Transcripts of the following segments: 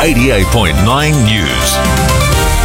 88.9 News.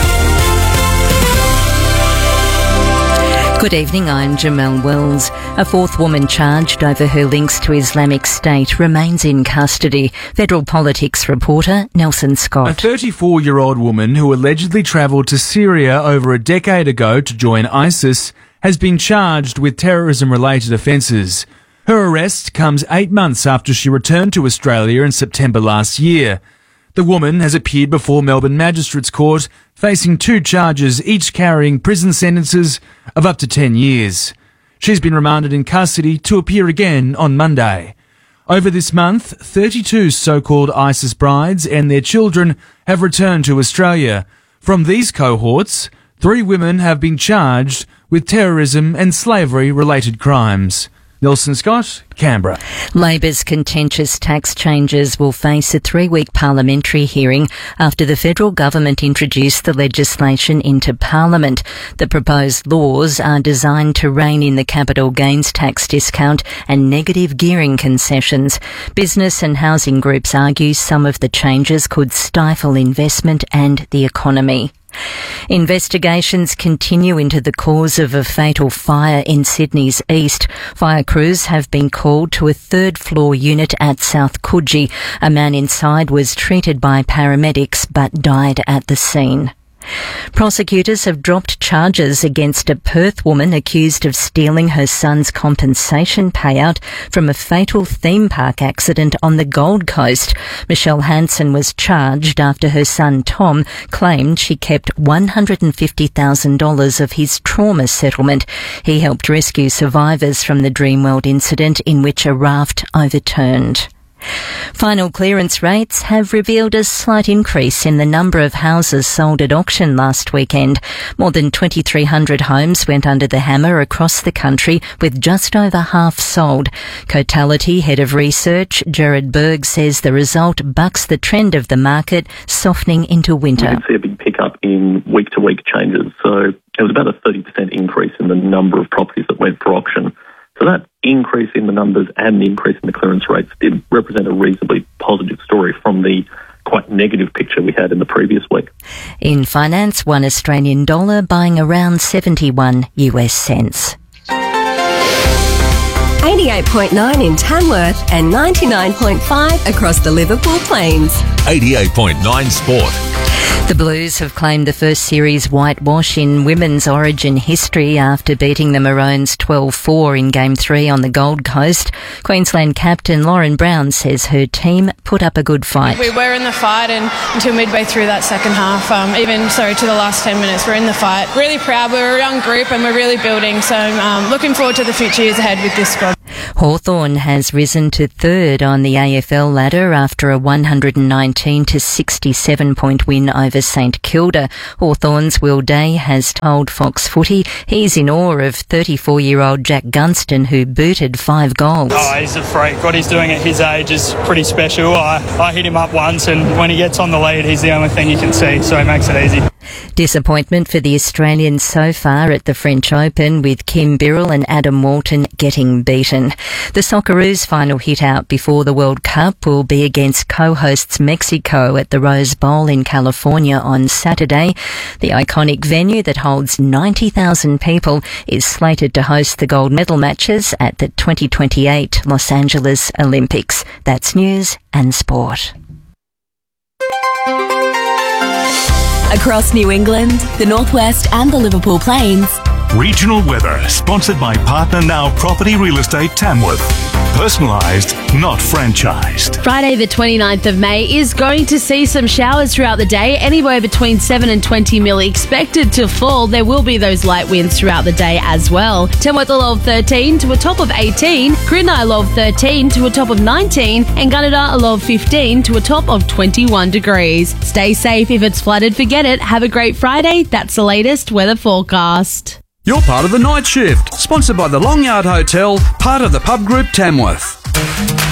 Good evening, I'm Jamelle Wells. A fourth woman charged over her links to Islamic State remains in custody. Federal Politics reporter Nelson Scott. A 34-year-old woman who allegedly travelled to Syria over a decade ago to join ISIS has been charged with terrorism-related offences. Her arrest comes 8 months after she returned to Australia in September last year. The woman has appeared before Melbourne Magistrates Court, facing 2 charges, each carrying prison sentences of up to 10 years. She's been remanded in custody to appear again on Monday. Over this month, 32 so-called ISIS brides and their children have returned to Australia. From these cohorts, 3 women have been charged with terrorism and slavery-related crimes. Nelson Scott, Canberra. Labor's contentious tax changes will face a 3-week parliamentary hearing after the federal government introduced the legislation into Parliament. The proposed laws are designed to rein in the capital gains tax discount and negative gearing concessions. Business and housing groups argue some of the changes could stifle investment and the economy. Investigations continue into the cause of a fatal fire in Sydney's east. Fire crews have been called to a 3rd-floor unit at South Coogee. A man inside was treated by paramedics but died at the scene. Prosecutors have dropped charges against a Perth woman accused of stealing her son's compensation payout from a fatal theme park accident on the Gold Coast. Michelle Hanson was charged after her son Tom claimed she kept $150,000 of his trauma settlement. He helped rescue survivors from the Dreamworld incident in which a raft overturned. Final clearance rates have revealed a slight increase in the number of houses sold at auction last weekend. More than 2,300 homes went under the hammer across the country, with just over half sold. Cotality Head of Research Gerard Berg says the result bucks the trend of the market softening into winter. We can see a big pickup in week-to-week changes. So it was about a 30% increase in the number of properties that went for auction. So that increase in the numbers and the increase in the clearance rates did represent a reasonably positive story from the quite negative picture we had in the previous week. In finance, $1 Australian dollar buying around 71 US cents. 88.9 in Tamworth and 99.5 across the Liverpool Plains. 88.9 Sport. The Blues have claimed the first series whitewash in women's Origin history after beating the Maroons 12-4 in Game 3 on the Gold Coast. Queensland captain Lauren Brown says her team put up a good fight. We were in the fight and until midway through that second half, to the last 10 minutes, we're in the fight. Really proud. We're a young group and we're really building, so looking forward to the future years ahead with this squad. Hawthorn has risen to 3rd on the AFL ladder after a 119-67 point win over St Kilda. Hawthorn's Will Day has told Fox Footy he's in awe of 34-year-old Jack Gunston, who booted 5 goals. Oh, he's a freak. What he's doing at his age is pretty special. I hit him up once, and when he gets on the lead, he's the only thing you can see, so he makes it easy. Disappointment for the Australians so far at the French Open, with Kim Birrell and Adam Walton getting beaten. The Socceroos' final hit out before the World Cup will be against co-hosts Mexico at the Rose Bowl in California on Saturday. The iconic venue that holds 90,000 people is slated to host the gold medal matches at the 2028 Los Angeles Olympics. That's news and sport. Across New England, the Northwest and the Liverpool Plains. Regional weather, sponsored by Partner Now Property Real Estate Tamworth. Personalised, not franchised. Friday the 29th of May is going to see some showers throughout the day, anywhere between 7 and 20 mil expected to fall. There will be those light winds throughout the day as well. Tamworth a low of 13 to a top of 18, Crinoy a low of 13 to a top of 19, and Gunnedah a low of 15 to a top of 21 degrees. Stay safe. If it's flooded, forget it. Have a great Friday. That's the latest weather forecast. You're part of the Night Shift, sponsored by the Long Yard Hotel, part of the Pub Group Tamworth.